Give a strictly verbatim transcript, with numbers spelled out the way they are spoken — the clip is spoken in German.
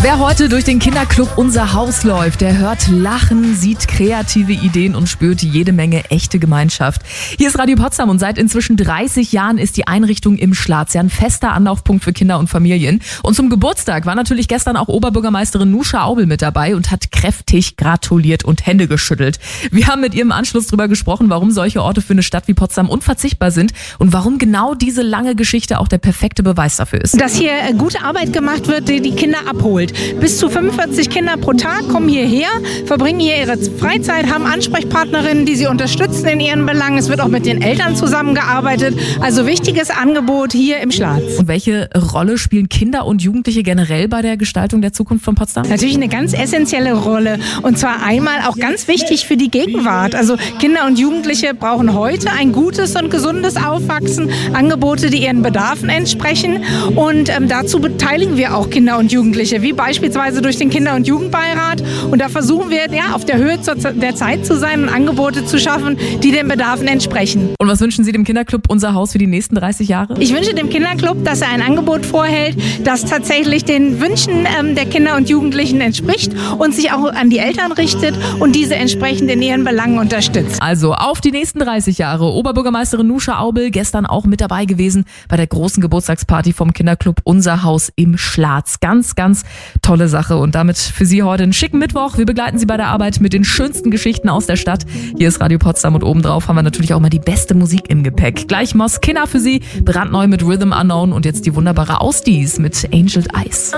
Wer heute durch den Kinderclub Unser Haus läuft, der hört Lachen, sieht kreative Ideen und spürt jede Menge echte Gemeinschaft. Hier ist Radio Potsdam und seit inzwischen dreißig Jahren ist die Einrichtung im Schlatz ja ein fester Anlaufpunkt für Kinder und Familien. Und zum Geburtstag war natürlich gestern auch Oberbürgermeisterin Nuscha Aubel mit dabei und hat kräftig gratuliert und Hände geschüttelt. Wir haben mit ihr im Anschluss darüber gesprochen, warum solche Orte für eine Stadt wie Potsdam unverzichtbar sind und warum genau diese lange Geschichte auch der perfekte Beweis dafür ist. Dass hier gute Arbeit gemacht wird, die die Kinder abholt. Bis zu fünfundvierzig Kinder pro Tag kommen hierher, verbringen hier ihre Freizeit, haben Ansprechpartnerinnen, die sie unterstützen in ihren Belangen. Es wird auch mit den Eltern zusammengearbeitet. Also wichtiges Angebot hier im Schlatz. Und welche Rolle spielen Kinder und Jugendliche generell bei der Gestaltung der Zukunft von Potsdam? Natürlich eine ganz essentielle Rolle. Und zwar einmal auch ganz wichtig für die Gegenwart. Also Kinder und Jugendliche brauchen heute ein gutes und gesundes Aufwachsen, Angebote, die ihren Bedarfen entsprechen. Und ähm, dazu beteiligen wir auch Kinder und Jugendliche, wie beispielsweise durch den Kinder- und Jugendbeirat. Und da versuchen wir, ja, auf der Höhe der Zeit zu sein und Angebote zu schaffen, die den Bedarfen entsprechen. Und was wünschen Sie dem Kinderclub Unser Haus für die nächsten dreißig Jahre? Ich wünsche dem Kinderclub, dass er ein Angebot vorhält, das tatsächlich den Wünschen ähm, der Kinder und Jugendlichen entspricht und sich auch an die Eltern richtet und diese entsprechend in ihren Belangen unterstützt. Also auf die nächsten dreißig Jahre. Oberbürgermeisterin Nuscha Aubel gestern auch mit dabei gewesen bei der großen Geburtstagsparty vom Kinderclub Unser Haus im Schlatz. Ganz, ganz tolle Sache und damit für Sie heute einen schicken Mittwoch. Wir begleiten Sie bei der Arbeit mit den schönsten Geschichten aus der Stadt. Hier ist Radio Potsdam und obendrauf haben wir natürlich auch mal die beste Musik im Gepäck. Gleich Moskina für Sie, brandneu mit Rhythm Unknown und jetzt die wunderbare Ausdies mit Angel Eyes.